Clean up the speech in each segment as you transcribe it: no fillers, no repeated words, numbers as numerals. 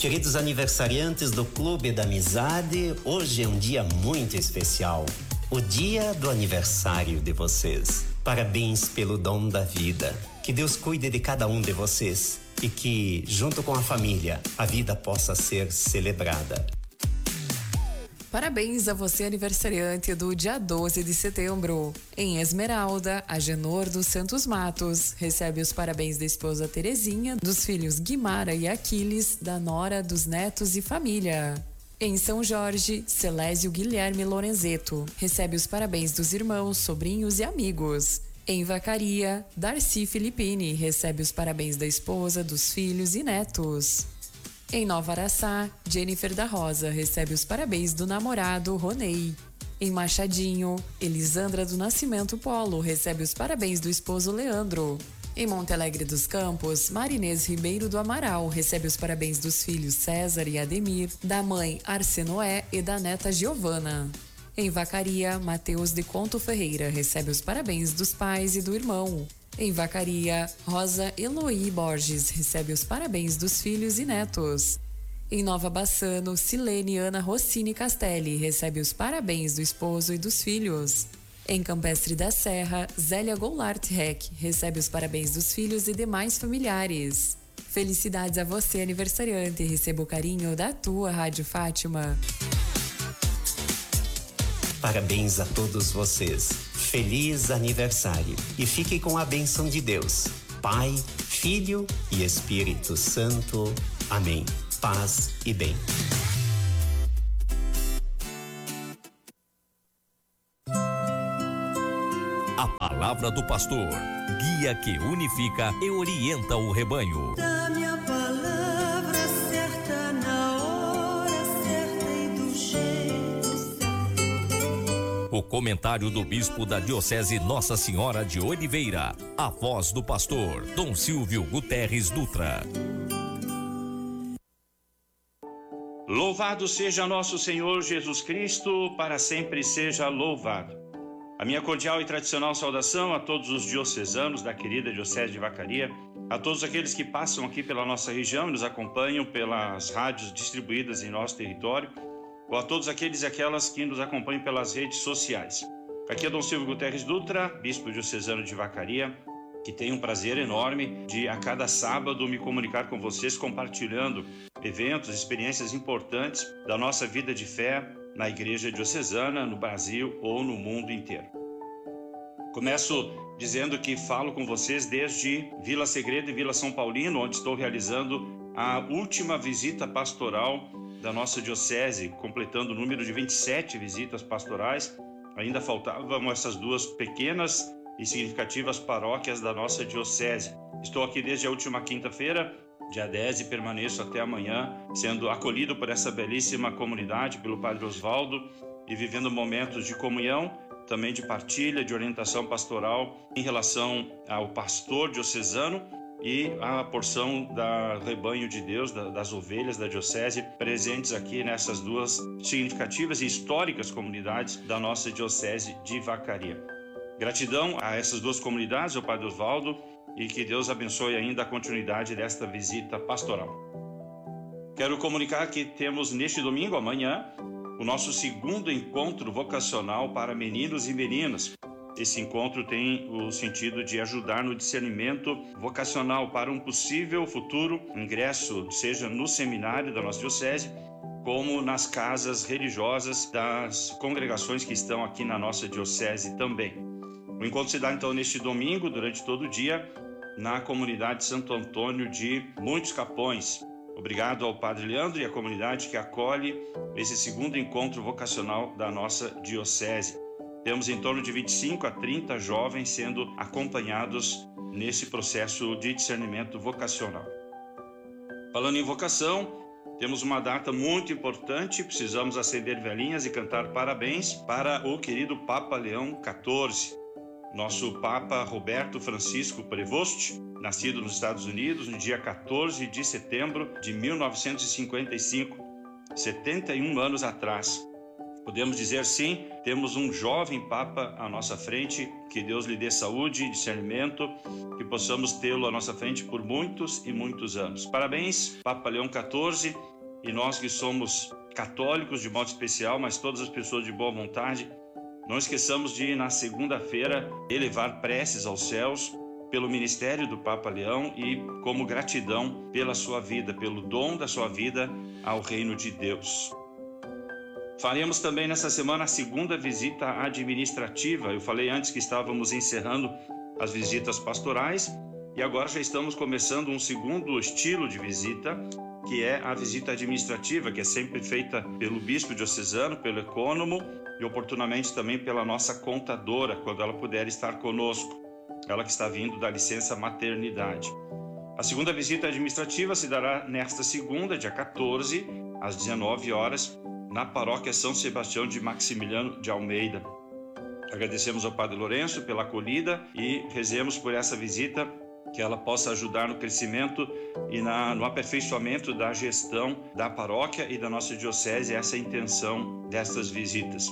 Queridos aniversariantes do Clube da Amizade, hoje é um dia muito especial. O dia do aniversário de vocês. Parabéns pelo dom da vida. Que Deus cuide de cada um de vocês e que, junto com a família, a vida possa ser celebrada. Parabéns a você, aniversariante do dia 12 de setembro. Em Esmeralda, Agenor dos Santos Matos recebe os parabéns da esposa Terezinha, dos filhos Guimara e Aquiles, da nora, dos netos e família. Em São Jorge, Celésio Guilherme Lorenzeto recebe os parabéns dos irmãos, sobrinhos e amigos. Em Vacaria, Darcy Filippini recebe os parabéns da esposa, dos filhos e netos. Em Nova Araçá, Jennifer da Rosa recebe os parabéns do namorado Ronei. Em Machadinho, Elisandra do Nascimento Polo recebe os parabéns do esposo Leandro. Em Monte Alegre dos Campos, Marinês Ribeiro do Amaral recebe os parabéns dos filhos César e Ademir, da mãe Arsenoé e da neta Giovana. Em Vacaria, Mateus de Conto Ferreira recebe os parabéns dos pais e do irmão. Em Vacaria, Rosa Eloí Borges recebe os parabéns dos filhos e netos. Em Nova Bassano, Silene Ana Rossini Castelli recebe os parabéns do esposo e dos filhos. Em Campestre da Serra, Zélia Goulart Reck recebe os parabéns dos filhos e demais familiares. Felicidades a você, aniversariante, e receba o carinho da tua Rádio Fátima. Parabéns a todos vocês. Feliz aniversário. E fique com a bênção de Deus, Pai, Filho e Espírito Santo. Amém. Paz e bem. A palavra do pastor, guia que unifica e orienta o rebanho. Dá-me a palavra certa na hora certa e do jeito certo. O comentário do bispo da Diocese Nossa Senhora de Oliveira, a voz do pastor Dom Silvio Guterres Dutra. Louvado seja nosso Senhor Jesus Cristo, para sempre seja louvado. A minha cordial e tradicional saudação a todos os diocesanos da querida Diocese de Vacaria, a todos aqueles que passam aqui pela nossa região e nos acompanham pelas rádios distribuídas em nosso território, ou a todos aqueles e aquelas que nos acompanham pelas redes sociais. Aqui é Dom Silvio Guterres Dutra, bispo diocesano de Vacaria, que tenho um prazer enorme de a cada sábado me comunicar com vocês, compartilhando eventos, experiências importantes da nossa vida de fé na Igreja Diocesana, no Brasil ou no mundo inteiro. Começo dizendo que falo com vocês desde Vila Segredo e Vila São Paulino, onde estou realizando a última visita pastoral da nossa diocese, completando o número de 27 visitas pastorais. Ainda faltavam essas duas pequenas e significativas paróquias da nossa diocese. Estou aqui desde a última quinta-feira, dia 10, e permaneço até amanhã, sendo acolhido por essa belíssima comunidade, pelo Padre Osvaldo, e vivendo momentos de comunhão, também de partilha, de orientação pastoral em relação ao pastor diocesano e a porção da rebanho de Deus, das ovelhas da diocese, presentes aqui nessas duas significativas e históricas comunidades da nossa diocese de Vacaria. Gratidão a essas duas comunidades, ao Padre Osvaldo, e que Deus abençoe ainda a continuidade desta visita pastoral. Quero comunicar que temos neste domingo, amanhã, o nosso segundo encontro vocacional para meninos e meninas. Esse encontro tem o sentido de ajudar no discernimento vocacional para um possível futuro ingresso, seja no seminário da nossa diocese, como nas casas religiosas das congregações que estão aqui na nossa diocese também. O encontro se dá então neste domingo, durante todo o dia, na comunidade Santo Antônio de Muitos Capões. Obrigado ao Padre Leandro e à comunidade que acolhe esse segundo encontro vocacional da nossa diocese. Temos em torno de 25 a 30 jovens sendo acompanhados nesse processo de discernimento vocacional. Falando em vocação, temos uma data muito importante, precisamos acender velhinhas e cantar parabéns para o querido Papa Leão XIV. Nosso Papa Roberto Francisco Prevost, nascido nos Estados Unidos no dia 14 de setembro de 1955, 71 anos atrás. Podemos dizer sim, temos um jovem Papa à nossa frente, que Deus lhe dê saúde e discernimento, que possamos tê-lo à nossa frente por muitos e muitos anos. Parabéns, Papa Leão XIV, e nós que somos católicos de modo especial, mas todas as pessoas de boa vontade, não esqueçamos de, na segunda-feira, elevar preces aos céus pelo ministério do Papa Leão e como gratidão pela sua vida, pelo dom da sua vida ao reino de Deus. Faremos também nessa semana a segunda visita administrativa. Eu falei antes que estávamos encerrando as visitas pastorais e agora já estamos começando um segundo estilo de visita, que é a visita administrativa, que é sempre feita pelo bispo diocesano, pelo ecônomo e oportunamente também pela nossa contadora, quando ela puder estar conosco, ela que está vindo da licença maternidade. A segunda visita administrativa se dará nesta segunda, dia 14, às 19 horas, na paróquia São Sebastião de Maximiliano de Almeida. Agradecemos ao Padre Lourenço pela acolhida e rezemos por essa visita, que ela possa ajudar no crescimento e no aperfeiçoamento da gestão da paróquia e da nossa diocese, essa é a intenção destas visitas.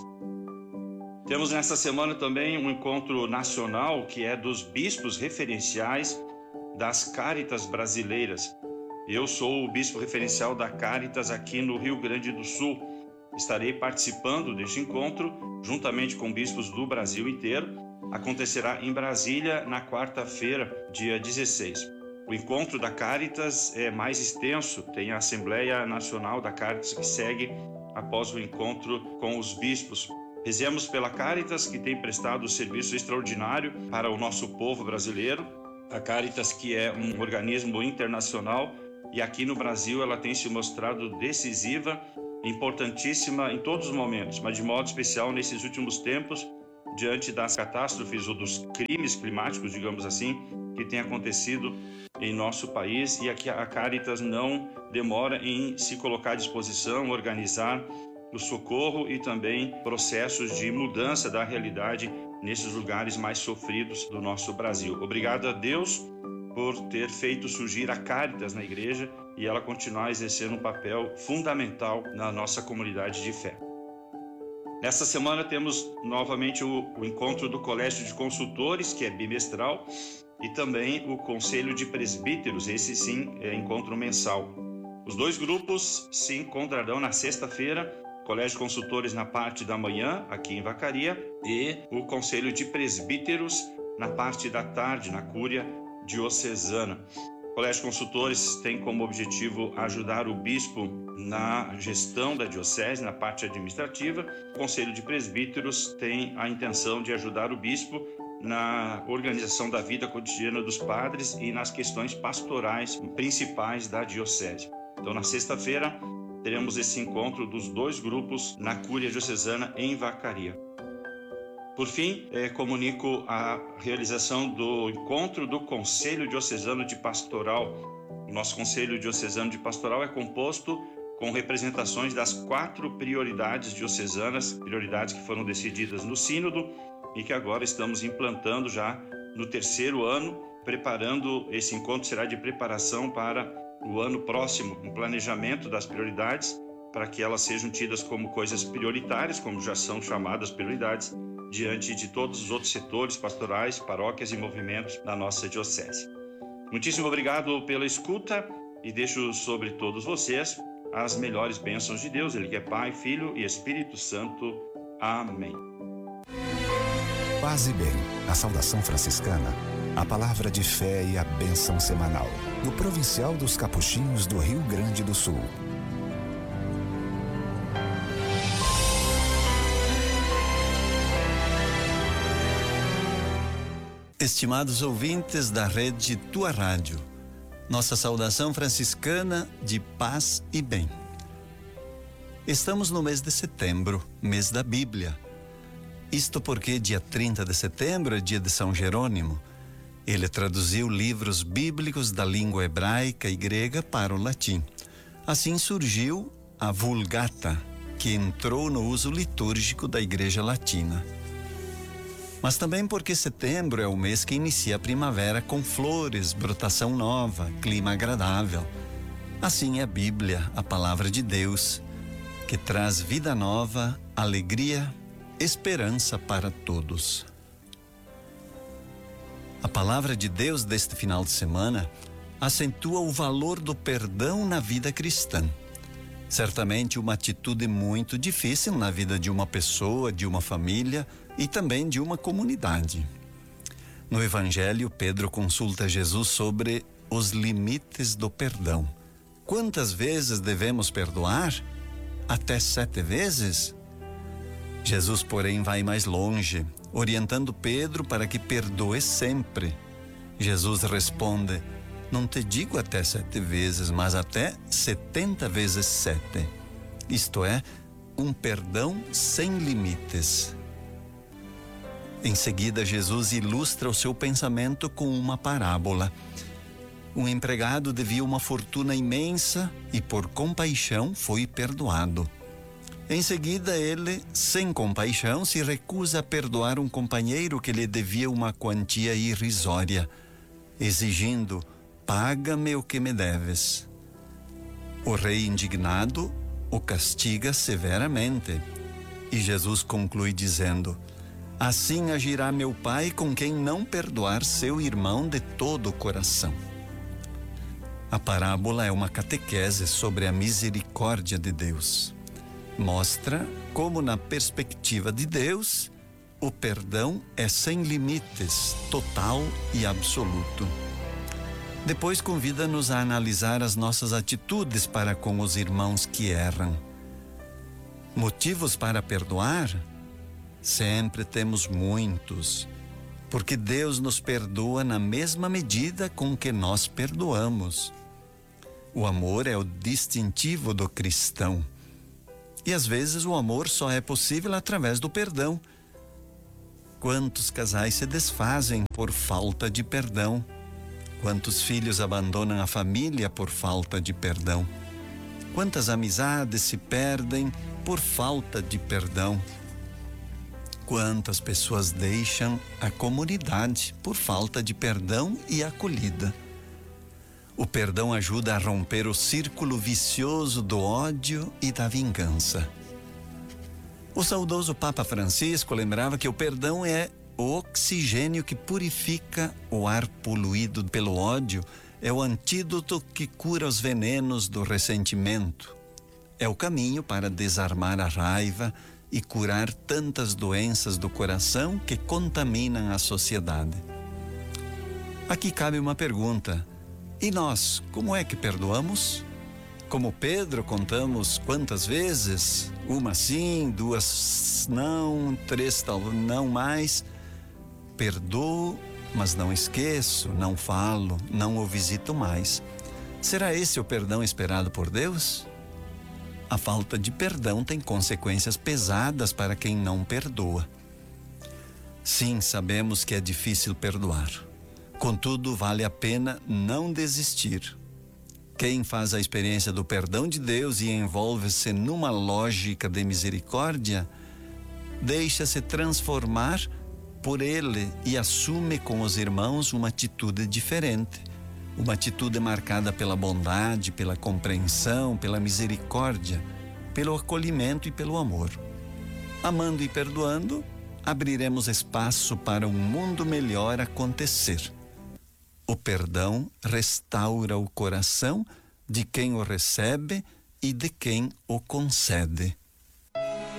Temos nesta semana também um encontro nacional, que é dos bispos referenciais das Cáritas brasileiras. Eu sou o bispo referencial da Cáritas aqui no Rio Grande do Sul. Estarei participando deste encontro, juntamente com bispos do Brasil inteiro. Acontecerá em Brasília na quarta-feira, dia 16. O encontro da Cáritas é mais extenso, tem a Assembleia Nacional da Cáritas que segue após o encontro com os bispos. Rezemos pela Cáritas, que tem prestado serviço extraordinário para o nosso povo brasileiro. A Cáritas, que é um organismo internacional, e aqui no Brasil ela tem se mostrado decisiva, importantíssima em todos os momentos, mas de modo especial nesses últimos tempos, diante das catástrofes ou dos crimes climáticos, digamos assim, que tem acontecido em nosso país, e aqui a Cáritas não demora em se colocar à disposição, organizar o socorro e também processos de mudança da realidade nesses lugares mais sofridos do nosso Brasil. Obrigado a Deus por ter feito surgir a Cáritas na igreja e ela continuar exercendo um papel fundamental na nossa comunidade de fé. Nesta semana temos novamente o encontro do Colégio de Consultores, que é bimestral, e também o Conselho de Presbíteros, esse sim é encontro mensal. Os dois grupos se encontrarão na sexta-feira, Colégio de Consultores na parte da manhã, aqui em Vacaria, e o Conselho de Presbíteros na parte da tarde, na Cúria Diocesana. O Colégio de Consultores tem como objetivo ajudar o bispo na gestão da diocese, na parte administrativa. O Conselho de Presbíteros tem a intenção de ajudar o bispo na organização da vida cotidiana dos padres e nas questões pastorais principais da diocese. Então, na sexta-feira, teremos esse encontro dos dois grupos na Cúria Diocesana em Vacaria. Por fim, comunico a realização do encontro do Conselho Diocesano de Pastoral. O nosso Conselho Diocesano de Pastoral é composto com representações das 4 prioridades diocesanas, prioridades que foram decididas no Sínodo e que agora estamos implantando já no 3º ano, preparando. Esse encontro será de preparação para o ano próximo, um planejamento das prioridades para que elas sejam tidas como coisas prioritárias, como já são chamadas prioridades, diante de todos os outros setores pastorais, paróquias e movimentos da nossa diocese. Muitíssimo obrigado pela escuta e deixo sobre todos vocês as melhores bênçãos de Deus, Ele que é Pai, Filho e Espírito Santo. Amém. Paz e bem, a saudação franciscana, a palavra de fé e a bênção semanal, do Provincial dos Capuchinhos do Rio Grande do Sul. Estimados ouvintes da rede Tua Rádio, nossa saudação franciscana de paz e bem. Estamos no mês de setembro, mês da Bíblia. Isto porque dia 30 de setembro é dia de São Jerônimo. Ele traduziu livros bíblicos da língua hebraica e grega para o latim. Assim surgiu a Vulgata, que entrou no uso litúrgico da Igreja Latina. Mas também porque setembro é o mês que inicia a primavera com flores, brotação nova, clima agradável. Assim é a Bíblia, a palavra de Deus, que traz vida nova, alegria, esperança para todos. A palavra de Deus deste final de semana acentua o valor do perdão na vida cristã. Certamente uma atitude muito difícil na vida de uma pessoa, de uma família e também de uma comunidade. No Evangelho, Pedro consulta Jesus sobre os limites do perdão. Quantas vezes devemos perdoar? Até 7 vezes? Jesus, porém, vai mais longe, orientando Pedro para que perdoe sempre. Jesus responde: não te digo até 7 vezes, mas até 70 vezes 7. Isto é, um perdão sem limites. Em seguida, Jesus ilustra o seu pensamento com uma parábola. Um empregado devia uma fortuna imensa e, por compaixão, foi perdoado. Em seguida, ele, sem compaixão, se recusa a perdoar um companheiro que lhe devia uma quantia irrisória, exigindo: paga-me o que me deves. O rei, indignado, o castiga severamente. E Jesus conclui dizendo: assim agirá meu Pai com quem não perdoar seu irmão de todo o coração. A parábola é uma catequese sobre a misericórdia de Deus. Mostra como, na perspectiva de Deus, o perdão é sem limites, total e absoluto. Depois convida-nos a analisar as nossas atitudes para com os irmãos que erram. Motivos para perdoar? Sempre temos muitos, porque Deus nos perdoa na mesma medida com que nós perdoamos. O amor é o distintivo do cristão. E às vezes o amor só é possível através do perdão. Quantos casais se desfazem por falta de perdão? Quantos filhos abandonam a família por falta de perdão? Quantas amizades se perdem por falta de perdão? Quantas pessoas deixam a comunidade por falta de perdão e acolhida? O perdão ajuda a romper o círculo vicioso do ódio e da vingança. O saudoso Papa Francisco lembrava que o perdão é o oxigênio que purifica o ar poluído pelo ódio, é o antídoto que cura os venenos do ressentimento. É o caminho para desarmar a raiva e curar tantas doenças do coração que contaminam a sociedade. Aqui cabe uma pergunta: e nós, como é que perdoamos? Como Pedro, contamos quantas vezes? 1 sim, 2 não, 3 não mais. Perdoo, mas não esqueço, não falo, não o visito mais. Será esse o perdão esperado por Deus? A falta de perdão tem consequências pesadas para quem não perdoa. Sim, sabemos que é difícil perdoar. Contudo, vale a pena não desistir. Quem faz a experiência do perdão de Deus e envolve-se numa lógica de misericórdia, deixa-se transformar por Ele e assume com os irmãos uma atitude diferente. Uma atitude marcada pela bondade, pela compreensão, pela misericórdia, pelo acolhimento e pelo amor. Amando e perdoando, abriremos espaço para um mundo melhor acontecer. O perdão restaura o coração de quem o recebe e de quem o concede.